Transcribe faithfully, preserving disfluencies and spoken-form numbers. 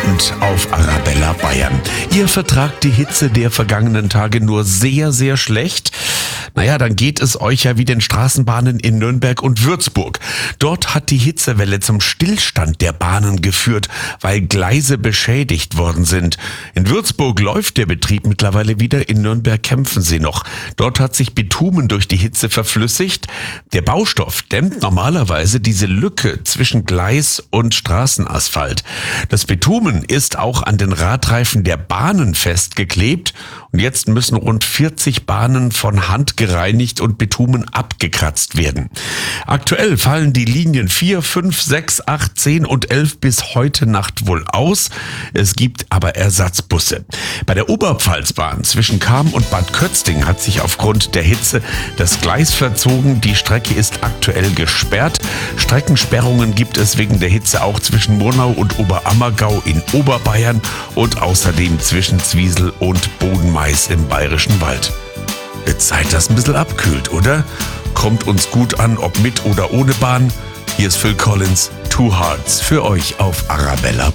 Abend auf Arabella Bayern. Ihr vertragt die Hitze der vergangenen Tage nur sehr, sehr schlecht. Naja, dann geht es euch ja wie den Straßenbahnen in Nürnberg und Würzburg. Dort hat die Hitzewelle zum Stillstand der Bahnen geführt, weil Gleise beschädigt worden sind. In Würzburg läuft der Betrieb mittlerweile wieder, in Nürnberg kämpfen sie noch. Dort hat sich Bitumen durch die Hitze verflüssigt. Der Baustoff dämmt normalerweise diese Lücke zwischen Gleis und Straßenasphalt. Das Bitumen ist auch an den Radreifen der Bahnen festgeklebt und jetzt müssen rund vierzig Bahnen von Hand gereinigt und Bitumen abgekratzt werden. Aktuell fallen die Linien vier, fünf, sechs, acht, zehn und elf bis heute Nacht wohl aus. Es gibt aber Ersatzbusse. Bei der Oberpfalzbahn zwischen Cham und Bad Kötzting hat sich aufgrund der Hitze das Gleis verzogen. Die Strecke ist aktuell gesperrt. Streckensperrungen gibt es wegen der Hitze auch zwischen Murnau und Oberammergau in Oberbayern und außerdem zwischen Zwiesel und Bodenmais im Bayerischen Wald. Wird Zeit, dass ein bisschen abkühlt, oder? Kommt uns gut an, ob mit oder ohne Bahn. Hier ist Phil Collins, Two Hearts für euch auf Arabella